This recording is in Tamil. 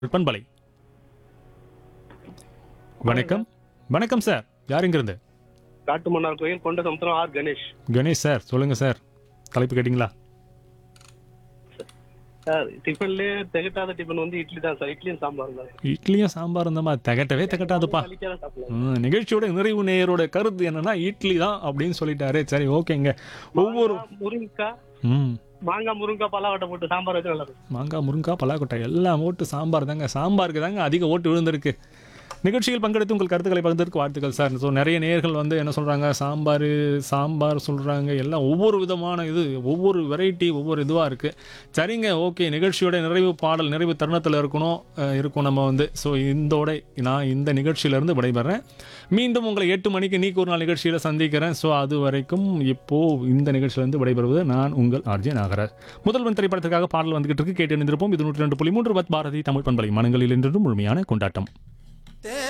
பண்பலை. வணக்கம். வணக்கம் சார். யார் இங்கிருந்து? காட்டுமன்னார் கோயில் கொண்ட சமுத்திரம் ஆர் கணேஷ். கணேஷ் சார். சொல்லுங்க சார். தலைப்பு கேட்டிங்களா? சார் டிஃபன்லயே திகட்டாத டிஃபன் வந்து இட்லி தான் சார். இட்லியும் சாம்பார் தான். இட்லியும் சாம்பார் இருந்தமா திகட்டவே திகட்டாதுப்பா. வலிக்காத சாப்பிடலாம். நிகழ்ச்சியோட நிறைவு நேயரோட கருத்து என்னன்னா இட்லி தான் அப்படின்னு சொல்லிட்டாரு. சரி ஓகேங்க. ஒவ்வொரு முருங்கக்காய், ம் மாங்காய், முருங்கக்காய், பலாவட்டை போட்டு சாம்பார் வச்சு நல்லா இருக்கும். மாங்காய் முருங்காய் பலாக்கொட்டை எல்லாம் ஓட்டு சாம்பார் தாங்க. சாம்பாருக்கு தாங்க அதிக ஓட்டு விழுந்திருக்கு. நிகழ்ச்சியில் பங்கெடுத்து உங்கள் கருத்துக்களை பகிர்ந்ததற்கு வாழ்த்துக்கள் சார். ஸோ நிறைய நேயர்கள் வந்து என்ன சொல்கிறாங்க, சாம்பார் சொல்கிறாங்க. எல்லாம் ஒவ்வொரு விதமான ஒவ்வொரு வெரைட்டி ஒவ்வொரு இதுவாக இருக்குது. சரிங்க ஓகே. நிகழ்ச்சியோட நிறைவு தருணத்தில் இருக்கும் நம்ம வந்து. ஸோ நான் இந்த நிகழ்ச்சியிலேருந்து விடைபெறேன். மீண்டும் உங்களை 8 மணிக்கு நீக்கு ஒரு நாள் நிகழ்ச்சியில் சந்திக்கிறேன். ஸோ அது வரைக்கும் இப்போது இந்த நிகழ்ச்சியிலேருந்து விடைபெறுவது நான் உங்கள் ஆர்ஜே நாகராஜ். முதல்வன் திரைப்படத்திற்காக பாடல் வந்துகிட்டு இருக்கு. கேட்டு இருந்திருப்போம். இது 102.3 பாரதி தமிழ் பண்பலை. மனங்களில் என்றும் முழுமையான கொண்டாட்டம்.